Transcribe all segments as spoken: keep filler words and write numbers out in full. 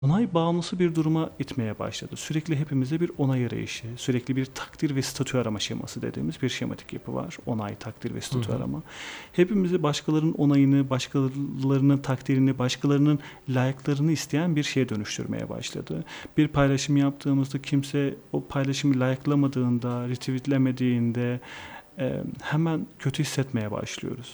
Onay bağımlısı bir duruma itmeye başladı. Sürekli hepimize bir onay arayışı, sürekli bir takdir ve statü arama şeması dediğimiz bir şematik yapı var. Onay, takdir ve Hı statü hı. arama. Hepimizi başkalarının onayını, başkalarının takdirini, başkalarının layıklarını isteyen bir şeye dönüştürmeye başladı. Bir paylaşım yaptığımızda kimse o paylaşımı layıklamadığında, retweetlemediğinde e, hemen kötü hissetmeye başlıyoruz.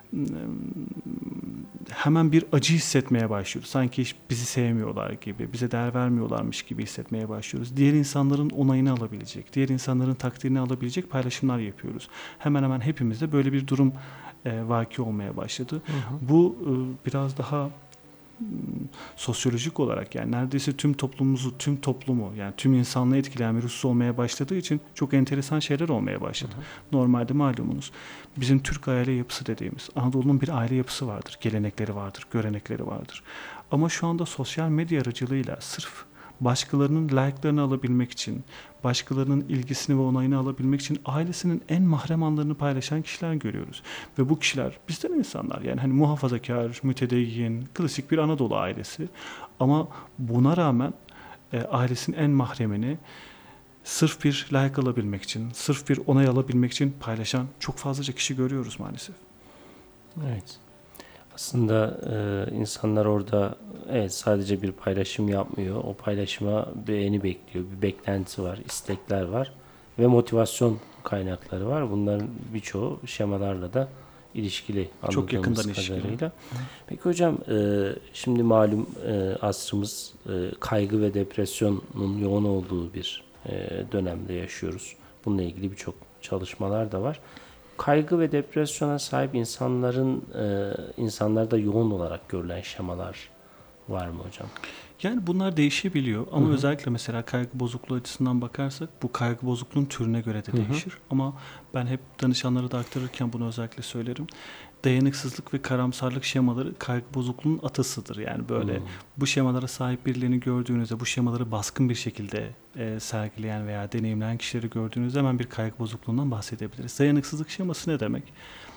Hemen bir acı hissetmeye başlıyoruz. Sanki hiç bizi sevmiyorlar gibi, bize değer vermiyorlarmış gibi hissetmeye başlıyoruz. Diğer insanların onayını alabilecek, diğer insanların takdirini alabilecek paylaşımlar yapıyoruz. Hemen hemen hepimizde böyle bir durum e, vaki olmaya başladı. Hı hı. Bu e, biraz daha sosyolojik olarak, yani neredeyse tüm toplumumuzu, tüm toplumu, yani tüm insanlığı etkileyen bir husus olmaya başladığı için çok enteresan şeyler olmaya başladı. Hı hı. Normalde malumunuz bizim Türk aile yapısı dediğimiz, Anadolu'nun bir aile yapısı vardır, gelenekleri vardır, görenekleri vardır. Ama şu anda sosyal medya aracılığıyla sırf başkalarının like'larını alabilmek için, başkalarının ilgisini ve onayını alabilmek için ailesinin en mahrem anlarını paylaşan kişiler görüyoruz. Ve bu kişiler bizden insanlar, yani hani muhafazakar, mütedeyyin, klasik bir Anadolu ailesi. Ama buna rağmen e, ailesinin en mahremini sırf bir like alabilmek için, sırf bir onay alabilmek için paylaşan çok fazlaca kişi görüyoruz maalesef. Evet. Aslında e, insanlar orada evet sadece bir paylaşım yapmıyor. O paylaşıma beğeni bekliyor. Bir beklenti var, istekler var ve motivasyon kaynakları var. Bunların birçoğu şemalarla da ilişkili Çok yakından anladığımız ilişkili. kadarıyla. Peki hocam e, şimdi malum e, asrımız e, kaygı ve depresyonun yoğun olduğu bir e, dönemde yaşıyoruz. Bununla ilgili birçok çalışmalar da var. Kaygı ve depresyona sahip insanların e, insanlarda yoğun olarak görülen şemalar var mı hocam? Yani bunlar değişebiliyor Hı ama hı. özellikle mesela kaygı bozukluğu açısından bakarsak bu kaygı bozukluğun türüne göre de Hı hı. değişir. Ama ben hep danışanlara da aktarırken bunu özellikle söylerim. Dayanıksızlık ve karamsarlık şemaları kaygı bozukluğunun atasıdır. Yani Hı. böyle bu şemalara sahip birilerini gördüğünüzde, bu şemaları baskın bir şekilde e, sergileyen veya deneyimleyen kişileri gördüğünüzde hemen bir kaygı bozukluğundan bahsedebiliriz. Dayanıksızlık şeması ne demek?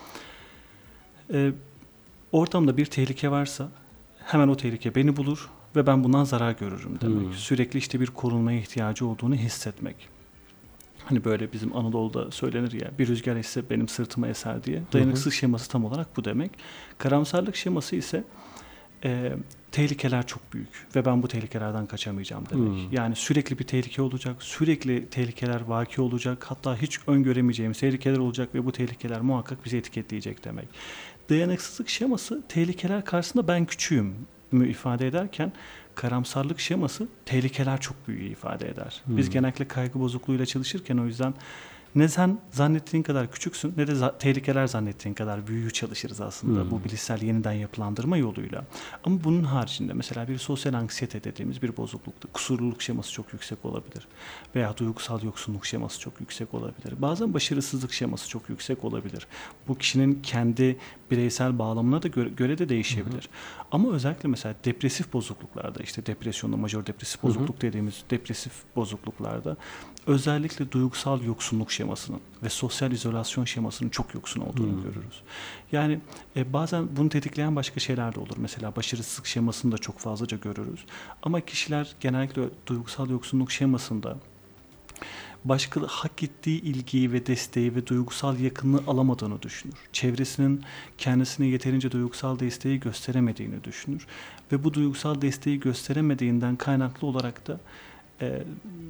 E, Ortamda bir tehlike varsa hemen o tehlike beni bulur ve ben bundan zarar görürüm demek. Hı. Sürekli işte bir korunmaya ihtiyacı olduğunu hissetmek. Hani böyle bizim Anadolu'da söylenir ya, bir rüzgar esse benim sırtıma eser diye. Hı hı. Dayanıksız şeması tam olarak bu demek. Karamsarlık şeması ise e, tehlikeler çok büyük ve ben bu tehlikelerden kaçamayacağım demek. Hı. Yani sürekli bir tehlike olacak, sürekli tehlikeler vaki olacak, hatta hiç öngöremeyeceğimiz tehlikeler olacak ve bu tehlikeler muhakkak bizi etiketleyecek demek. Dayanıksızlık şeması tehlikeler karşısında ben küçüğüm mü ifade ederken, karamsarlık şeması tehlikeler çok büyüğü ifade eder. Hı. Biz genellikle kaygı bozukluğuyla çalışırken o yüzden ne sen zannettiğin kadar küçüksün ne de za- tehlikeler zannettiğin kadar büyüğü çalışırız aslında Hı. bu bilişsel yeniden yapılandırma yoluyla. Ama bunun haricinde mesela bir sosyal anksiyete dediğimiz bir bozuklukta kusurluluk şeması çok yüksek olabilir. Veya duygusal yoksunluk şeması çok yüksek olabilir. Bazen başarısızlık şeması çok yüksek olabilir. Bu kişinin kendi bireysel bağlamına da göre, göre de değişebilir. Hı. Ama özellikle mesela depresif bozukluklarda, işte depresyonda majör depresif Hı hı. bozukluk dediğimiz depresif bozukluklarda özellikle duygusal yoksunluk şemasının ve sosyal izolasyon şemasının çok yoksun olduğunu Hmm. görürüz. Yani e, bazen bunu tetikleyen başka şeyler de olur. Mesela başarısızlık şemasını da çok fazlaca görürüz. Ama kişiler genellikle duygusal yoksunluk şemasında başka hak ettiği ilgiyi ve desteği ve duygusal yakınlığı alamadığını düşünür. Çevresinin kendisine yeterince duygusal desteği gösteremediğini düşünür. Ve bu duygusal desteği gösteremediğinden kaynaklı olarak da e,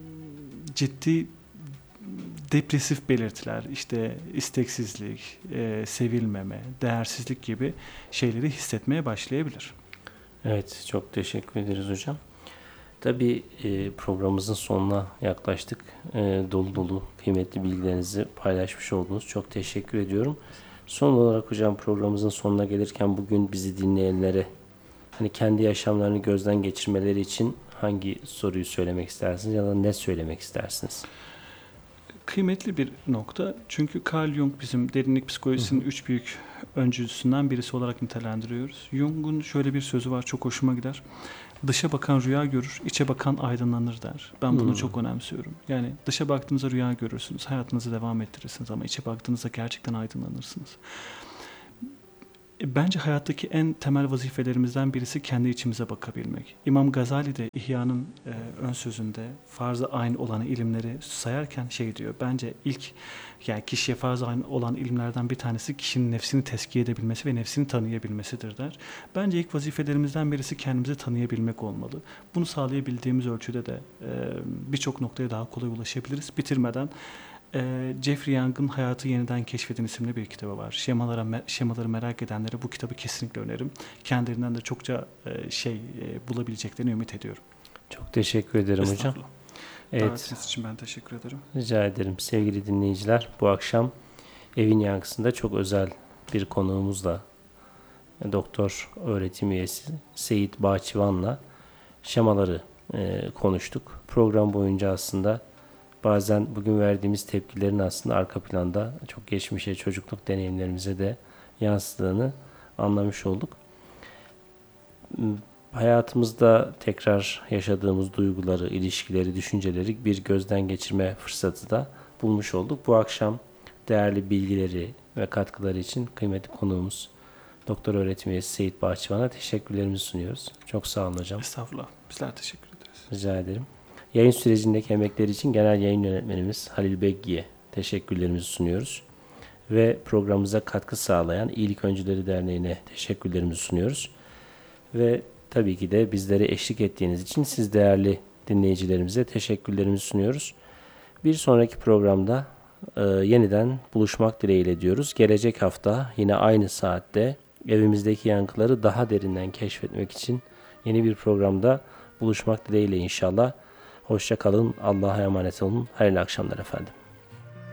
ciddi depresif belirtiler, işte isteksizlik, e, sevilmeme, değersizlik gibi şeyleri hissetmeye başlayabilir. Evet, çok teşekkür ederiz hocam. Tabii e, programımızın sonuna yaklaştık. E, dolu dolu kıymetli bilgilerinizi paylaşmış oldunuz. Çok teşekkür ediyorum. Son olarak hocam programımızın sonuna gelirken bugün bizi dinleyenlere hani kendi yaşamlarını gözden geçirmeleri için hangi soruyu söylemek istersiniz ya da ne söylemek istersiniz? Kıymetli bir nokta, çünkü Carl Jung bizim derinlik Hı hı. psikolojisinin üç büyük öncüsünden birisi olarak nitelendiriyoruz. Jung'un şöyle bir sözü var, çok hoşuma gider. Dışa bakan rüya görür, içe bakan aydınlanır der. Ben bunu Hmm. çok önemsiyorum. Yani dışa baktığınızda rüya görürsünüz, hayatınızı devam ettirirsiniz ama içe baktığınızda gerçekten aydınlanırsınız. E, Bence hayattaki en temel vazifelerimizden birisi kendi içimize bakabilmek. İmam Gazali de İhya'nın e, ön sözünde farz-ı ayn olan ilimleri sayarken şey diyor. Bence ilk yani kişiye farz-ı ayn olan ilimlerden bir tanesi kişinin nefsini tezkiye edebilmesi ve nefsini tanıyabilmesidir der. Bence ilk vazifelerimizden birisi kendimizi tanıyabilmek olmalı. Bunu sağlayabildiğimiz ölçüde de e, birçok noktaya daha kolay ulaşabiliriz. Bitirmeden Ee, Jeffrey Young'ın Hayatı Yeniden Keşfedin isimli bir kitabı var. Şemalara, me- şemaları merak edenlere bu kitabı kesinlikle öneririm. Kendilerinden de çokça e, şey e, bulabileceklerini ümit ediyorum. Çok teşekkür ederim hocam. Estağfurullah. Evet, Davetiniz için ben teşekkür ederim. rica ederim. Sevgili dinleyiciler, bu akşam Evin Yankısı'nda çok özel bir konuğumuzla, doktor öğretim üyesi Seyit Bahçıvan'la şemaları e, konuştuk. Program boyunca aslında bazen bugün verdiğimiz tepkilerin aslında arka planda çok geçmişe, çocukluk deneyimlerimize de yansıdığını anlamış olduk. Hayatımızda tekrar yaşadığımız duyguları, ilişkileri, düşünceleri bir gözden geçirme fırsatı da bulmuş olduk. Bu akşam değerli bilgileri ve katkıları için kıymetli konuğumuz Doktor Öğretim Üyesi Seyit Bahçıvan'a teşekkürlerimizi sunuyoruz. Çok sağ olun hocam. Estağfurullah. Bizler teşekkür ederiz. Rica ederim. Yayın sürecindeki emekleri için genel yayın yönetmenimiz Halil Beggi'ye teşekkürlerimizi sunuyoruz. Ve programımıza katkı sağlayan İyilik Öncüleri Derneği'ne teşekkürlerimizi sunuyoruz. Ve tabii ki de bizlere eşlik ettiğiniz için siz değerli dinleyicilerimize teşekkürlerimizi sunuyoruz. Bir sonraki programda e, yeniden buluşmak dileğiyle diyoruz. Gelecek hafta yine aynı saatte evimizdeki yankıları daha derinden keşfetmek için yeni bir programda buluşmak dileğiyle inşallah. Hoşça kalın, Allah'a emanet olun. Hayırlı akşamlar efendim.